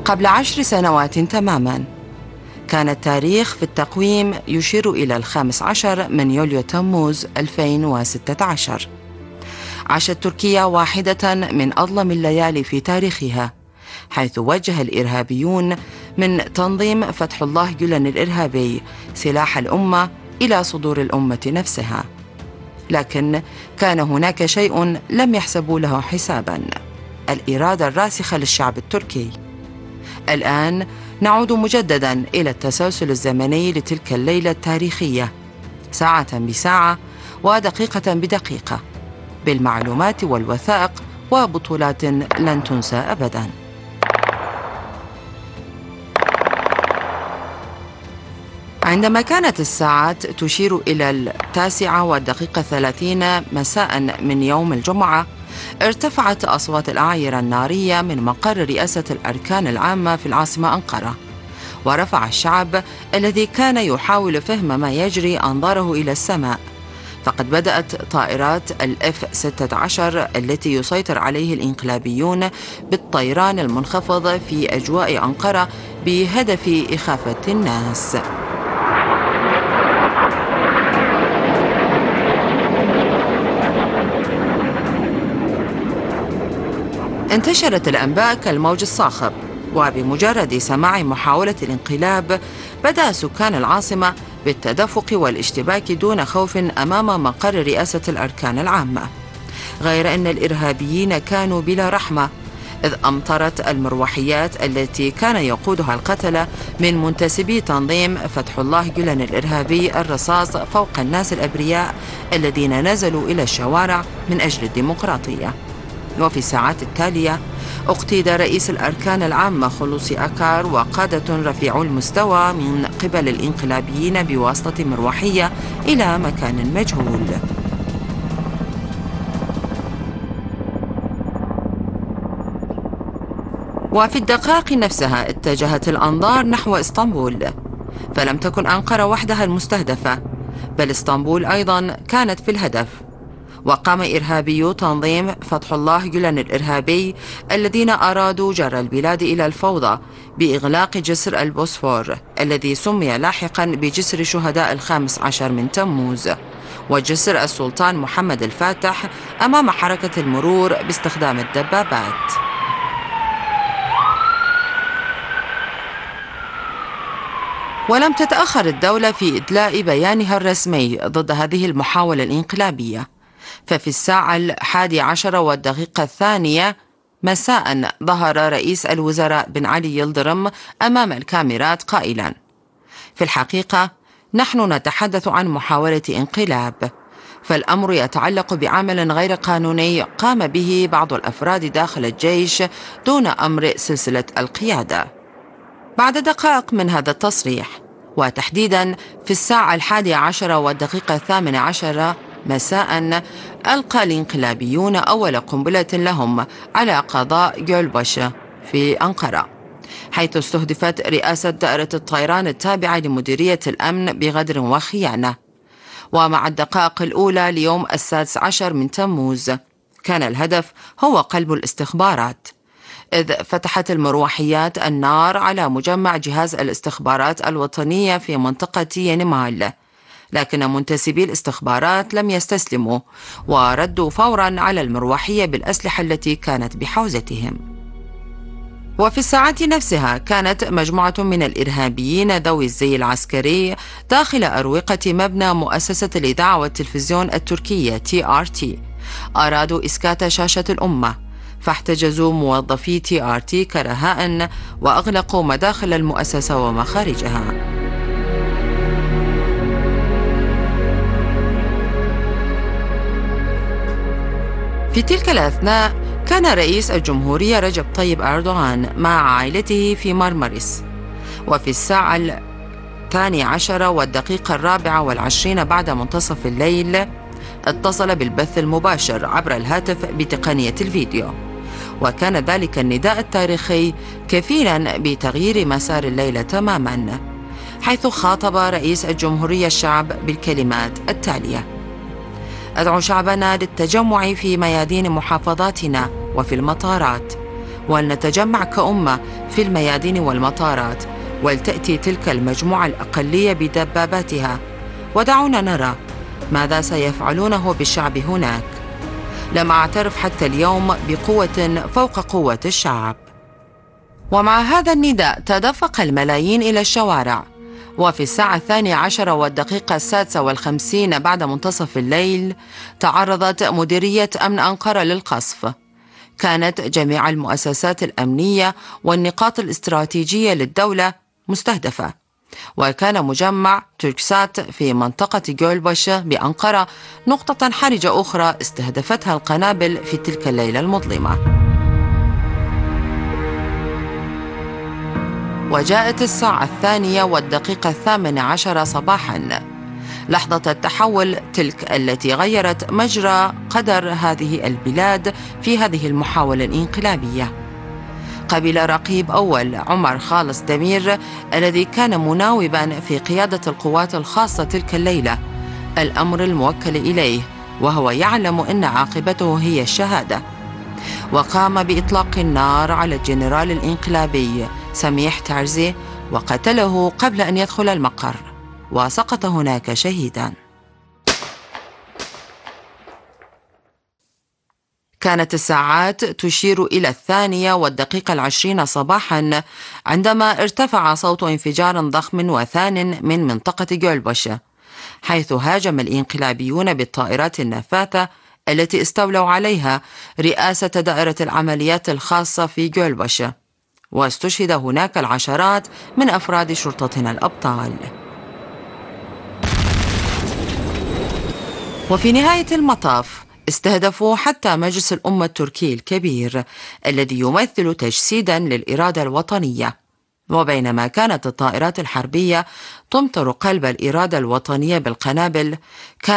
قبل 10 سنوات تماما. كان التاريخ في التقويم يشير إلى 15 من يوليو تموز 2016. عاشت تركيا واحدة من أظلم الليالي في تاريخها، حيث وجه الإرهابيون من تنظيم فتح الله جولان الإرهابي سلاح الأمة إلى صدور الأمة نفسها. لكن كان هناك شيء لم يحسبوا له حساباً: الإرادة الراسخة للشعب التركي. الآن نعود مجدداً إلى التسلسل الزمني لتلك الليلة التاريخية، ساعة بساعة ودقيقة بدقيقة، بالمعلومات والوثائق وبطولات لن تنسى أبداً. عندما كانت الساعات تشير إلى 9:30 مساء من يوم الجمعة، ارتفعت أصوات الأعاير النارية من مقر رئاسة الأركان العامة في العاصمة أنقرة، ورفع الشعب الذي كان يحاول فهم ما يجري أنظاره إلى السماء، فقد بدأت طائرات الF-16 التي يسيطر عليه الإنقلابيون بالطيران المنخفض في أجواء أنقرة بهدف إخافة الناس. انتشرت الأنباء كالموج الصاخب، وبمجرد سماع محاولة الانقلاب بدأ سكان العاصمة بالتدفق والاشتباك دون خوف أمام مقر رئاسة الأركان العامة، غير أن الإرهابيين كانوا بلا رحمة، إذ أمطرت المروحيات التي كان يقودها القتلة من منتسبي تنظيم فتح الله جولان الإرهابي الرصاص فوق الناس الأبرياء الذين نزلوا إلى الشوارع من أجل الديمقراطية. وفي الساعات التالية اقتيد رئيس الأركان العامة خلوصي أكار وقادة رفيعو المستوى من قبل الإنقلابيين بواسطة مروحية إلى مكان مجهول. وفي الدقائق نفسها اتجهت الأنظار نحو اسطنبول، فلم تكن أنقرة وحدها المستهدفة، بل اسطنبول أيضا كانت في الهدف. وقام إرهابيو تنظيم فتح الله جولان الإرهابي الذين أرادوا جر البلاد إلى الفوضى بإغلاق جسر البوسفور الذي سمي لاحقا بجسر شهداء 15 من تموز، وجسر السلطان محمد الفاتح أمام حركة المرور باستخدام الدبابات. ولم تتأخر الدولة في إدلاء بيانها الرسمي ضد هذه المحاولة الإنقلابية، ففي الساعة 11:02 مساء ظهر رئيس الوزراء بن علي يلدرم أمام الكاميرات قائلا: في الحقيقة نحن نتحدث عن محاولة انقلاب، فالأمر يتعلق بعمل غير قانوني قام به بعض الأفراد داخل الجيش دون أمر سلسلة القيادة. بعد دقائق من هذا التصريح، وتحديدا في الساعة 11:18 مساء، ألقى الإنقلابيون أول قنبلة لهم على قضاء جولباش في أنقرة، حيث استهدفت رئاسة دائرة الطيران التابعة لمديرية الأمن بغدر وخيانة. ومع الدقائق الأولى ليوم 16 من تموز كان الهدف هو قلب الاستخبارات، إذ فتحت المروحيات النار على مجمع جهاز الاستخبارات الوطنية في منطقة ينمال، لكن منتسبي الاستخبارات لم يستسلموا وردوا فورا على المروحية بالأسلحة التي كانت بحوزتهم. وفي الساعات نفسها كانت مجموعة من الإرهابيين ذوي الزي العسكري داخل أروقة مبنى مؤسسة الإذاعة والتلفزيون التركية TRT، أرادوا إسكات شاشة الأمة، فاحتجزوا موظفي TRT كرهاء وأغلقوا مداخل المؤسسة ومخارجها. في تلك الأثناء كان رئيس الجمهورية رجب طيب أردوغان مع عائلته في مرمرس، وفي الساعة 12:24 بعد منتصف الليل اتصل بالبث المباشر عبر الهاتف بتقنية الفيديو، وكان ذلك النداء التاريخي كفيلا بتغيير مسار الليلة تماما، حيث خاطب رئيس الجمهورية الشعب بالكلمات التالية: أدعو شعبنا للتجمع في ميادين محافظاتنا وفي المطارات، ولنتجمع كأمة في الميادين والمطارات، ولتأتي تلك المجموعة الأقلية بدباباتها، ودعونا نرى ماذا سيفعلونه بالشعب هناك. لم أعترف حتى اليوم بقوة فوق قوة الشعب. ومع هذا النداء تدفق الملايين إلى الشوارع، وفي الساعة 12:56 بعد منتصف الليل تعرضت مديرية أمن أنقرة للقصف. كانت جميع المؤسسات الأمنية والنقاط الاستراتيجية للدولة مستهدفة، وكان مجمع تركسات في منطقة جولباشة بأنقرة نقطة حرجة أخرى استهدفتها القنابل في تلك الليلة المظلمة. وجاءت الساعة 2:18 صباحاً، لحظة التحول تلك التي غيرت مجرى قدر هذه البلاد في هذه المحاولة الانقلابية. قبل رقيب أول عمر خالص دمير الذي كان مناوباً في قيادة القوات الخاصة تلك الليلة الأمر الموكل إليه، وهو يعلم أن عاقبته هي الشهادة، وقام بإطلاق النار على الجنرال الإنقلابي سميح تارزي وقتله قبل أن يدخل المقر، وسقط هناك شهيداً. كانت الساعات تشير إلى 2:20 صباحاً عندما ارتفع صوت انفجار ضخم وثان من منطقة جولباشة، حيث هاجم الإنقلابيون بالطائرات النفاثة التي استولوا عليها رئاسة دائرة العمليات الخاصة في جولباشة، واستشهد هناك العشرات من أفراد شرطتنا الأبطال. وفي نهاية المطاف استهدفوا حتى مجلس الأمة التركي الكبير الذي يمثل تجسيدا للإرادة الوطنية. وبينما كانت الطائرات الحربية تمطر قلب الإرادة الوطنية بالقنابل،